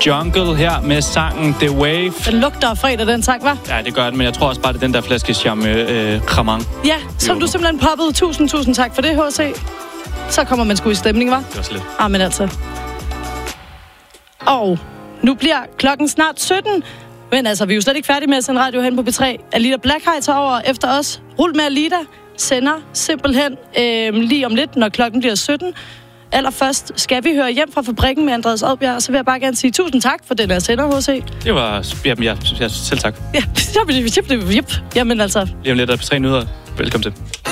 Jungle her med sangen The Wave. Den lugter af fredag, den sang, hva'? Ja, det gør den, men jeg tror også bare, det er den der flaske Chamang. Ja, som du simpelthen poppede. Tusind tak for det, H.C. Så kommer man sgu i stemning, hva'? Det var slet. Men altså. Og nu bliver klokken snart 17. Men altså, vi er jo slet ikke færdige med at sende radio hen på B3. Alida Blackheart tager over efter os. Rul med Alida. Sender simpelthen lige om lidt, når klokken bliver 17. Allerførst skal vi høre hjem fra fabrikken med Andreas Odbjerg, så vil jeg bare gerne sige tusind tak for den her sender, H.C. Det var... Jamen, jeg selv tak. Ja, jamen altså. Lige om lidt er P3 Nyheder. Velkommen til.